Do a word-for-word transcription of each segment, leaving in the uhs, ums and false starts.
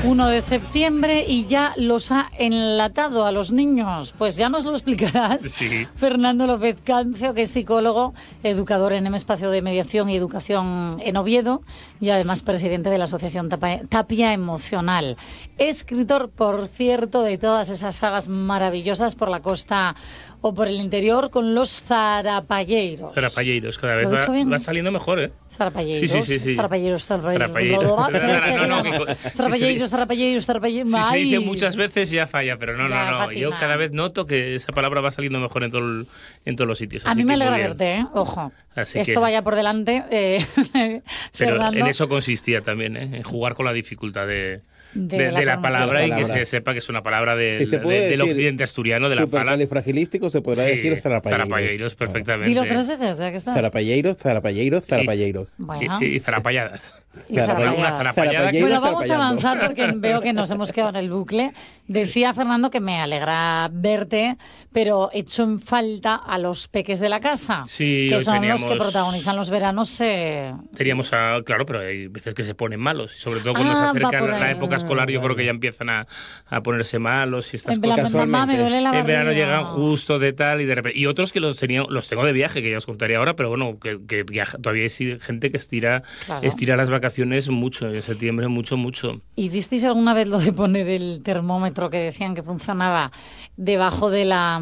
uno de septiembre y ya los ha enlatado a los niños. Pues ya nos lo explicarás. Sí. Fernando López Cancio, que es psicólogo, educador en M Espacio de Mediación y Educación en Oviedo y además presidente de la Asociación Tapia, Tapia Emocional. Escritor, por cierto, de todas esas sagas maravillosas por la costa o por el interior con los zarapalleiros. Zarapalleiros, cada vez va, va saliendo mejor, ¿eh? Zarapalleiros, sí, sí, sí, sí. zarapalleiros, zarapalleiros. Zarapalleiros, zarapalleiros, zarapalleiros, zarapalleiros. Si se dice muchas veces ya falla, pero no, ya no, no. fatina. Yo cada vez noto que esa palabra va saliendo mejor en, todo el, en todos los sitios. A mí me alegra verte, ¿eh? Ojo. Así Esto que, vaya por delante, eh, pero Fernando. en eso consistía también, ¿eh? En jugar con la dificultad de... De, de, de, la, de la palabra palabra y que se sepa que es una palabra de, sí, se puede de, del decir occidente asturiano, de la palabra. Supercalifragilístico se podrá sí, decir zarapalleiros. Zarapalleiros, perfectamente. Dilo tres veces, ya que estás. Zarapalleiros, zarapalleiros, zarapalleiros. Y, Bueno. y, y zarapalladas. Y zarapalladas. Zarapallada. Bueno, vamos a avanzar porque veo que nos hemos quedado en el bucle. Decía Fernando que me alegra verte, pero echo en falta a los peques de la casa, sí, que son teníamos, los que protagonizan los veranos. Eh... Teníamos a, claro, pero hay veces que se ponen malos, sobre todo cuando ah, se acerca la ahí. época escolar, yo ah, creo que ya empiezan a, a ponerse malos y estas en plan, cosas. mamá, me duele la barriga. En verano llegan justo de tal y de repente. Y otros que los tenía, los tengo de viaje, que ya os contaré ahora, pero bueno, que, que viaja, todavía hay gente que estira, claro. estira las vacaciones mucho, en septiembre mucho, mucho. ¿Hicisteis alguna vez lo de poner el termómetro que decían que funcionaba debajo de la,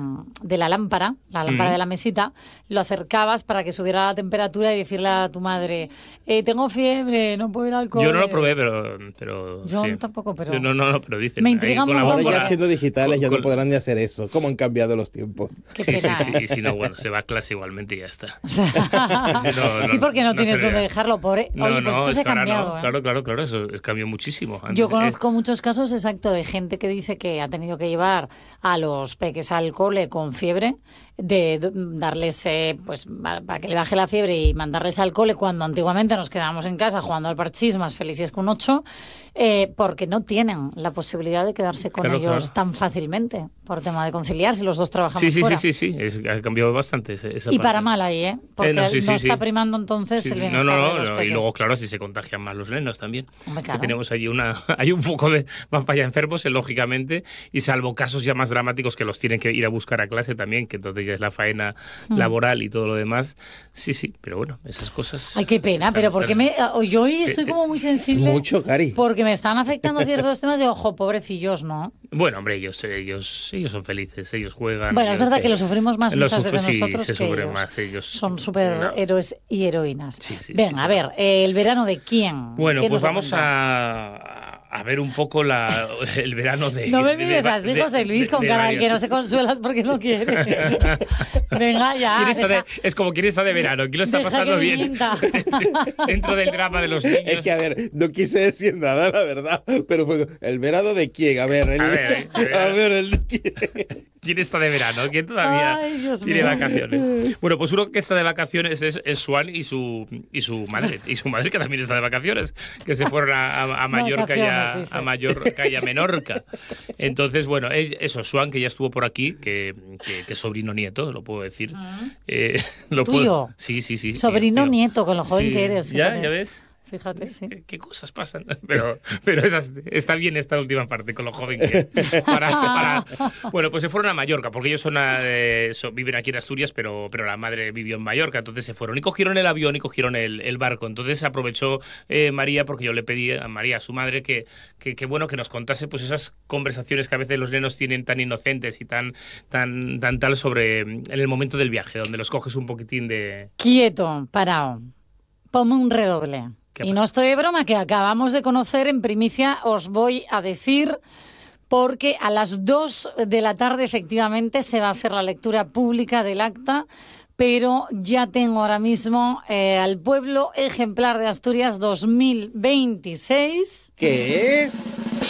de la lámpara, la lámpara mm. de la mesita? Lo acercabas para que subiera la temperatura y decirle a tu madre, eh, tengo fiebre, no puedo ir al cole. Yo no lo probé, pero... pero Yo sí. tampoco, pero... Yo no, no, no, pero dicen... Me intriga un montón. Ahora ya siendo digitales con, ya con, no podrán ni hacer eso. ¿Cómo han cambiado los tiempos? Qué sí, pena. sí, sí, y si no, bueno, se va a clase igualmente y ya está. sí, no, no, sí, porque no, no tienes dónde dejarlo, pobre. No, Oye, pues no, esto se ha cambiado. No. ¿eh? Claro, claro, claro, eso cambió muchísimo. Antes, Yo conozco eh, muchos casos, exacto, de gente que dice que ha tenido que llevar a los peques al cole con fiebre, de darles, eh, pues, para que le baje la fiebre y mandarles al cole cuando antiguamente nos quedábamos en casa jugando al parchís más felices con ocho, eh, porque no tienen la posibilidad de quedarse con claro, ellos claro. tan fácilmente, por tema de conciliar, si los dos trabajamos sí, sí, fuera. Sí, sí, sí, sí, ha cambiado bastante esa, esa Y parte. para mal ahí, ¿eh? Porque eh, no, sí, no sí, está sí. primando entonces sí, el bienestar no, no, de los no, peques. Y luego, claro, si se contagian más los nenos también. Hombre, claro. Tenemos allí una, hay un foco de van para allá enfermos, lógicamente, y salvo casos ya más dramáticos que los tienen que ir a buscar a clase también, que entonces ya es la faena mm. laboral y todo lo demás. Sí, sí, pero bueno, esas cosas... Ay, qué pena, están, pero porque me, yo hoy estoy como muy sensible. Mucho, Cari. Porque me están afectando ciertos temas de, ojo, pobrecillos, ¿no? Bueno, hombre, ellos ellos ellos son felices, ellos juegan. Bueno, ellos, es verdad eh, que lo sufrimos más muchas sufre, veces sí, nosotros se que ellos. Más, ellos. Son superhéroes no. y heroínas. Sí, sí, Venga, sí, a ver, ¿el verano de quién? Bueno, ¿Quién pues vamos a, a ver un poco la, el verano de... No me de, mires de, así, de, José Luis, de, con de cara varios. que no se consuelas porque no quiere. Venga, ya. Deja... De, es como quién está de verano, quién lo está pasando bien. Dentro del drama de los niños. Es que, a ver, no quise decir nada, la verdad, pero fue el verano de quién, a ver, el, a ver, a ver el de quién. ¿Quién está de verano? ¿Quién todavía Ay, Dios tiene mío. vacaciones? Bueno, pues uno que está de vacaciones es, es Swan y su y su madre. Y su madre que también está de vacaciones, que se fueron a, a, a Mallorca y a, a Mallorca y a Menorca. Entonces, bueno, eso, Swan, que ya estuvo por aquí, que, que, que sobrino nieto, lo puedo decir. Uh-huh. Eh, lo ¿Tuyo? puedo... Sí, sí, sí. Sobrino tío. nieto, con lo joven sí. que eres. ¿Ya? ¿Ya ves? Fíjate, sí. ¿Qué, qué cosas pasan? Pero, pero esas, está bien esta última parte, con lo joven que es. Para, para... Bueno, pues se fueron a Mallorca, porque ellos son, eh, son viven aquí en Asturias, pero, pero la madre vivió en Mallorca, entonces se fueron. Y cogieron el avión y cogieron el, el barco. Entonces aprovechó eh, María, porque yo le pedí a María, a su madre, que, que, que bueno, que nos contase pues esas conversaciones que a veces los nenos tienen tan inocentes y tan, tan, tan tal sobre en el momento del viaje, donde los coges un poquitín de... Quieto, parado. Ponme un redoble. Y no estoy de broma, que acabamos de conocer en primicia, os voy a decir, porque a las dos de la tarde efectivamente se va a hacer la lectura pública del acta, pero ya tengo ahora mismo eh, al Pueblo Ejemplar de Asturias dos mil veintiséis. ¿Qué es?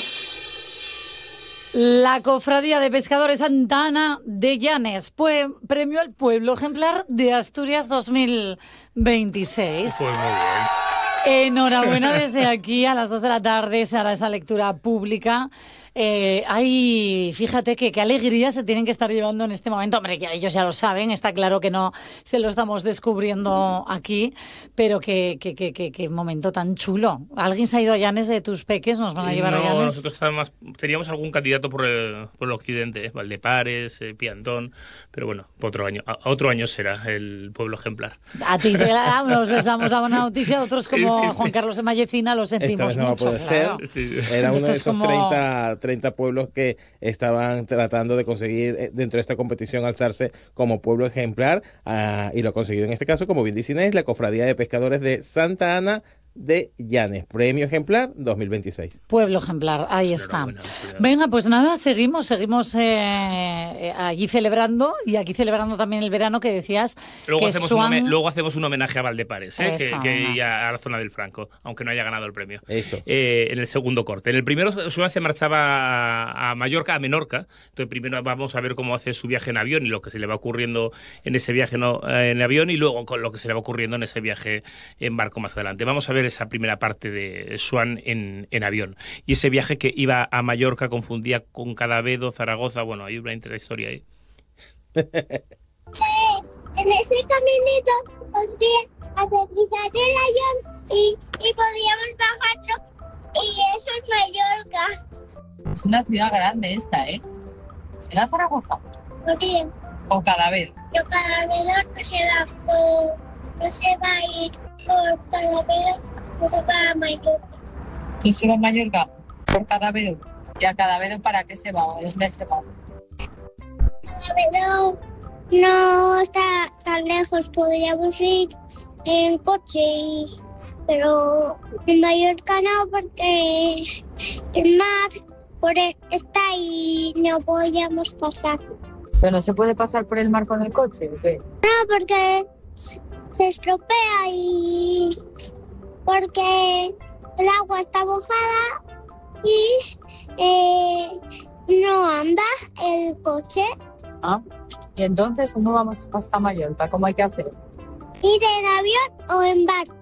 La Cofradía de Pescadores Santa Ana de Llanes, pues, premio al Pueblo Ejemplar de Asturias dos mil veintiséis. Pues muy bien. Enhorabuena desde aquí, a las dos de la tarde se hará esa lectura pública. Eh, ay, fíjate que qué alegría se tienen que estar llevando en este momento. Hombre, que ellos ya lo saben, está claro que no se lo estamos descubriendo aquí, pero qué que, que, que, que momento tan chulo. ¿Alguien se ha ido a Llanes de tus peques? ¿Nos van a llevar no, a Llanes? Nosotros además teníamos algún candidato por el, por el occidente, ¿eh? Valdepares, eh, Piantón, pero bueno, otro año, a, otro año será el pueblo ejemplar. A ti se la, nos les damos la buena noticia, otros como sí, sí, sí. Juan Carlos de Mallecina lo sentimos no mucho. Va a poder claro. ser. Sí. Era uno Esto de esos como... treinta, treinta pueblos que estaban tratando de conseguir dentro de esta competición alzarse como pueblo ejemplar uh, y lo consiguió en este caso, como bien dice Inés, la Cofradía de Pescadores de Santa Ana de Llanes, premio ejemplar dos mil veintiséis. Pueblo ejemplar, ahí está. Bueno, venga, pues nada, seguimos, seguimos eh, allí celebrando y aquí celebrando también el verano que decías. Luego, que hacemos, Swan... un luego hacemos un homenaje a Valdepares, ¿eh? Eso, que, que ya a la zona del Franco, aunque no haya ganado el premio. Eso. Eh, en el segundo corte. En el primero, Swan se marchaba a, a Mallorca, a Menorca. Entonces, primero vamos a ver cómo hace su viaje en avión y lo que se le va ocurriendo en ese viaje no, en avión y luego con lo que se le va ocurriendo en ese viaje en barco más adelante. Vamos a ver esa primera parte de Swan en, en avión. Y ese viaje que iba a Mallorca confundía con Cadavedo, Zaragoza. Bueno, hay una historia ahí. Sí, en ese caminito podría aterrizar el avión y, y podíamos bajarlo. Y eso es Mallorca. Es una ciudad grande esta, ¿eh? ¿Será Zaragoza? Muy bien. ¿O Cadavedo? Pero Cadavedo no se va por, no se va a ir por Cadavedo. Se va a Mallorca. ¿Y se va a Mallorca? ¿Por Cadavedo? ¿Y a Cadavedo para qué se va? ¿O dónde se va? Cadavedo no está tan lejos, podríamos ir en coche, pero en Mallorca no, porque el mar por el, está ahí y no podíamos pasar. ¿Pero no se puede pasar por el mar con el coche o qué? No, porque se, se estropea y... porque el agua está mojada y eh, no anda el coche. Ah, y entonces, ¿cómo vamos hasta Mallorca? ¿Cómo hay que hacer? Ir en avión o en barco.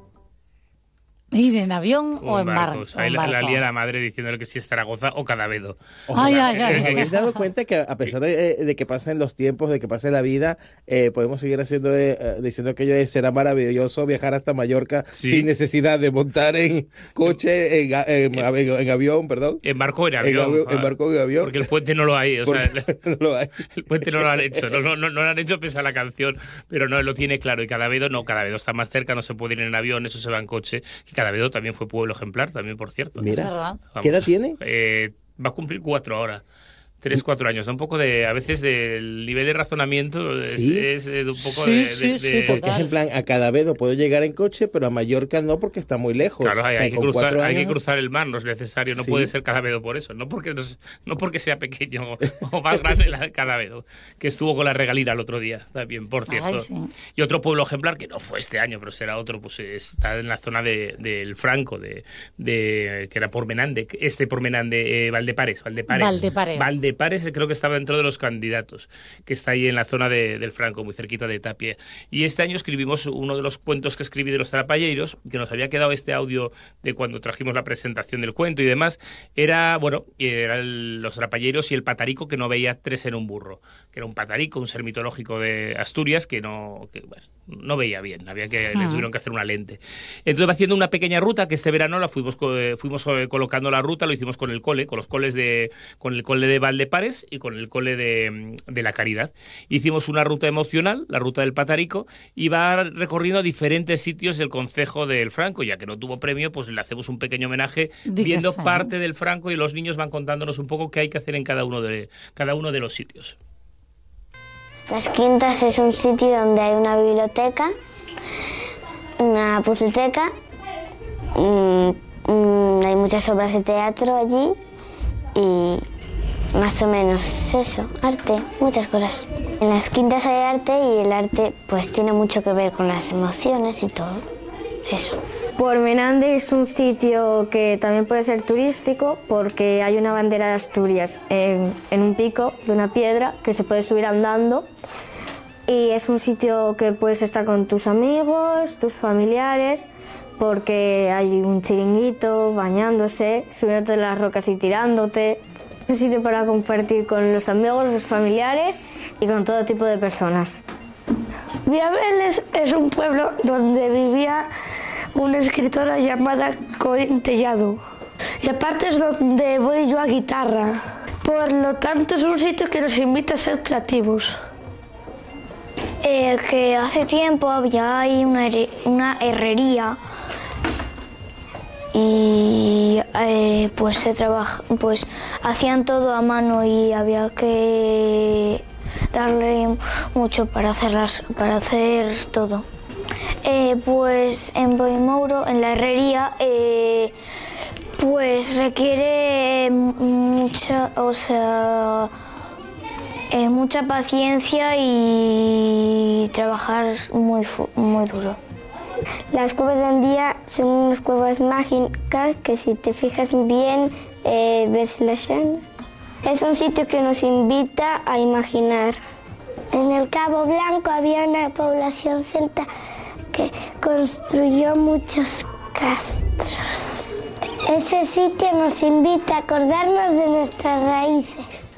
¿Ir en avión o, o en barco? Ahí la, la lía la madre diciéndole que si es Zaragoza o Cadavedo. Ay, ay, ay. ¿Os habéis dado cuenta que a pesar de, de que pasen los tiempos, de que pase la vida, eh, podemos seguir haciendo eh, diciendo que ello será maravilloso viajar hasta Mallorca sí. sin necesidad de montar en coche, en, en, en, en avión, perdón? En barco o en avión. En, en barco o en avión. Porque el puente no lo hay. O sea, no lo hay. El puente no lo han hecho. No, no, no, no lo han hecho pese a la canción, pero no lo tiene claro. Y Cadavedo no, Cadavedo está más cerca, no se puede ir en avión, eso se va en coche. Y Cadavedo también fue pueblo ejemplar, también, por cierto. Mira, Vamos, ¿qué edad tiene? Eh, va a cumplir cuatro ahora. Tres, cuatro años. Da un poco de, a veces, del nivel de razonamiento ¿Sí? es, es de un poco sí, de, sí, de, sí, de... Porque es en plan, a Cadavedo puedo llegar en coche, pero a Mallorca no porque está muy lejos. Claro, hay, o sea, hay, que, cruzar, años... hay que cruzar el mar, no es necesario, no sí. puede ser Cadavedo por eso, no porque, no, no porque sea pequeño o más grande la Cadavedo, que estuvo con la regalina el otro día, también, por cierto. Ay, sí. Y otro pueblo ejemplar, que no fue este año, pero será otro, pues está en la zona de, del Franco, de, de que era por Menande, este por Menande, eh, Valdepares, Valdepares. Valdepares. Valdepares, creo que estaba dentro de los candidatos, que está ahí en la zona de, del Franco, muy cerquita de Tapia. Y este año escribimos uno de los cuentos que escribí de los trapalleiros, que nos había quedado este audio de cuando trajimos la presentación del cuento y demás, era, bueno, eran los trapalleiros y el patarico que no veía tres en un burro, que era un patarico, un ser mitológico de Asturias que no, que, bueno, no veía bien, había que, ah. le tuvieron que hacer una lente. Entonces va haciendo una pequeña ruta que este verano la fuimos, fuimos colocando la ruta, lo hicimos con el cole, con los coles de, con el cole de Valdepares y con el cole de, de la Caridad. Hicimos una ruta emocional, la ruta del Patarico, y va recorriendo diferentes sitios del concejo del Franco. Ya que no tuvo premio, pues le hacemos un pequeño homenaje Dígase. viendo parte del Franco y los niños van contándonos un poco qué hay que hacer en cada uno de, cada uno de los sitios. Las Quintas es un sitio donde hay una biblioteca, una puceteca, mmm, mmm, hay muchas obras de teatro allí y más o menos eso, arte, muchas cosas. En las Quintas hay arte y el arte pues tiene mucho que ver con las emociones y todo, eso. Por Menande es un sitio que también puede ser turístico porque hay una bandera de Asturias en, en un pico de una piedra que se puede subir andando y es un sitio que puedes estar con tus amigos, tus familiares porque hay un chiringuito, bañándose, subiéndote las rocas y tirándote. Es un sitio para compartir con los amigos, los familiares y con todo tipo de personas. Viabel es, es un pueblo donde vivía una escritora llamada Corín Tellado. Y aparte es donde voy yo a guitarra. Por lo tanto es un sitio que nos invita a ser creativos. Eh, que hace tiempo había ahí una, una herrería y eh, pues se trabaja, pues hacían todo a mano y había que darle mucho para hacer las, para hacer todo. Eh, pues en Boimouro, en la herrería, eh, pues requiere mucha, o sea, eh, mucha paciencia y trabajar muy, muy duro. Las cuevas de Andía son unas cuevas mágicas que si te fijas bien eh, ves la escena. Es un sitio que nos invita a imaginar. En el Cabo Blanco había una población celta que construyó muchos castros. Ese sitio nos invita a acordarnos de nuestras raíces.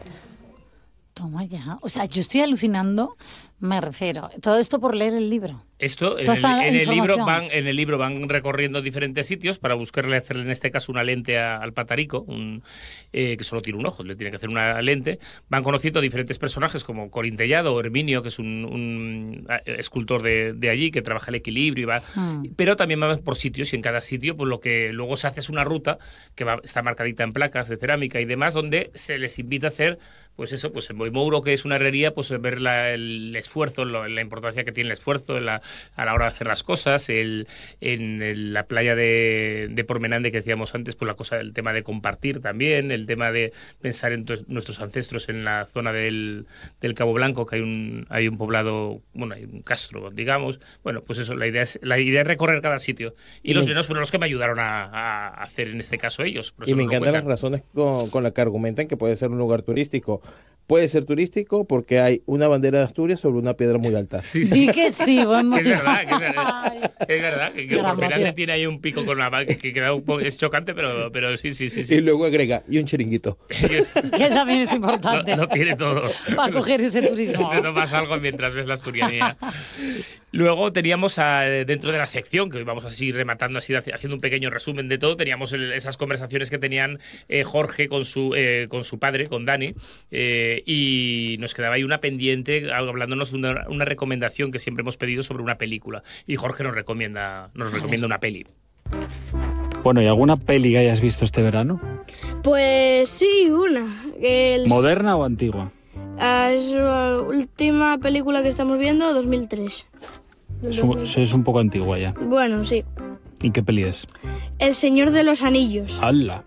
Toma ya. O sea, yo estoy alucinando, me refiero. Todo esto por leer el libro. Esto, en el, en, el libro van, en el libro van recorriendo diferentes sitios para buscarle hacerle, en este caso, una lente a, al patarico, un, eh, que solo tiene un ojo, le tiene que hacer una lente. Van conociendo diferentes personajes como Corín Tellado o Herminio, que es un, un escultor de, de allí, que trabaja el equilibrio, y va, hmm. pero también van por sitios, y en cada sitio pues lo que luego se hace es una ruta que va, está marcadita en placas de cerámica y demás, donde se les invita a hacer, pues eso, pues en Boimouro, que es una herrería, pues ver la, el esfuerzo, lo, la importancia que tiene el esfuerzo, la a la hora de hacer las cosas, el, en el, la playa de, de Pormenande que decíamos antes, pues la cosa, el tema de compartir también, el tema de pensar en tu, nuestros ancestros en la zona del, del Cabo Blanco, que hay un, hay un poblado, bueno, hay un castro, digamos. Bueno, pues eso, la idea es, la idea es recorrer cada sitio. Y, y los nenos fueron los que me ayudaron a, a hacer en este caso ellos. Y me encantan las razones con, con las que argumentan que puede ser un lugar turístico. Puede ser turístico porque hay una bandera de Asturias sobre una piedra muy alta. Sí, sí. Di que sí, buen motivo. Es verdad, que es verdad, es verdad que, que por final tiene ahí un pico con la que, que queda un poco, es chocante, pero, pero sí, sí, sí, sí. Y luego agrega, y un chiringuito. Que también es importante. No, no tiene todo. Para coger ese turismo. No pasa algo mientras ves la asturianía. Luego teníamos a, dentro de la sección, que vamos así rematando, así haciendo un pequeño resumen de todo, teníamos el, esas conversaciones que tenían eh, Jorge con su, eh, con su padre, con Dani, eh, y nos quedaba ahí una pendiente hablándonos de una, una recomendación que siempre hemos pedido sobre una película. Y Jorge nos recomienda, nos recomienda una peli. Bueno, ¿y alguna peli que hayas visto este verano? Pues sí, una. El... ¿Moderna o antigua? Uh, es la última película que estamos viendo, dos mil tres. Es un, es un poco antigua ya. Bueno, sí. ¿Y qué peli es? El Señor de los Anillos. ¡Hala!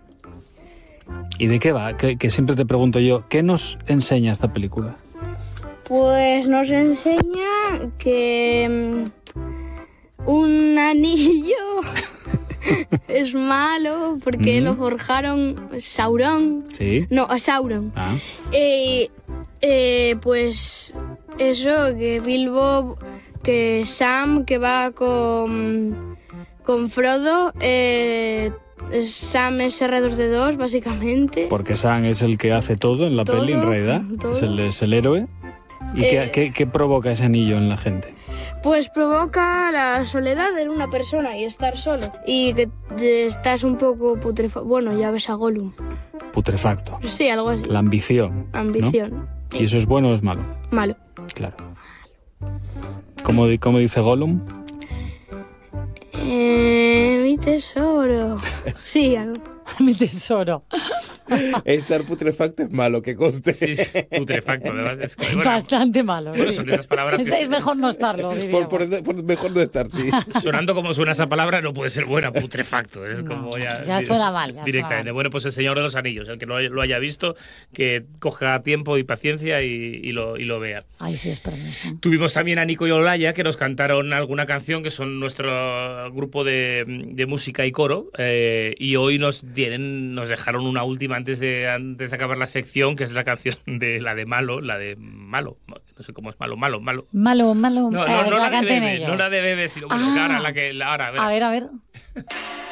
¿Y de qué va? Que, que siempre te pregunto yo, ¿qué nos enseña esta película? Pues nos enseña que um, un anillo es malo porque mm. lo forjaron Sauron. ¿Sí? No, a Sauron. Ah. Eh, eh, pues eso, que Bilbo, que Sam, que va con, con Frodo, eh, Sam es erre dos de dos, básicamente. Porque Sam es el que hace todo en la todo, peli, en realidad. Es el, es el héroe. ¿Y eh, qué, qué, qué provoca ese anillo en la gente? Pues provoca la soledad en una persona y estar solo. Y que estás un poco putrefacto. Bueno, ya ves a Gollum. Putrefacto. Sí, algo así. La ambición. Ambición. ¿No? Sí. ¿Y eso es bueno o es malo? Malo. Claro. ¿Cómo, cómo dice Gollum? Eh, mi tesoro. Sí, algo. Mi tesoro. Estar putrefacto es malo, que conste. Sí, putrefacto, ¿verdad? Es que, bueno, bastante malo. Bueno, sí. son esas palabras es, que es mejor no estarlo, por, por, por mejor no estar, sí. Sonando como suena esa palabra, no puede ser buena, putrefacto. Es no, como ya. Ya suena mal. Ya directamente. Suena mal. Bueno, pues El Señor de los Anillos, el que lo, lo haya visto, que coja tiempo y paciencia y, y, lo, y lo vea. Ay, sí, es precioso. Tuvimos también a Nico y Olaya, que nos cantaron alguna canción, que son nuestro grupo de, de música y coro, eh, y hoy nos, tienen, nos dejaron una última antes de, antes de acabar la sección, que es la canción de la de Malo, la de Malo, no sé cómo es Malo, Malo, Malo. Malo, Malo, no, no, eh, no la, la, canten de Bebe, ellos. no la de Bebe, sino bueno, Ah, que ahora la que... La, ahora, a ver, a ver.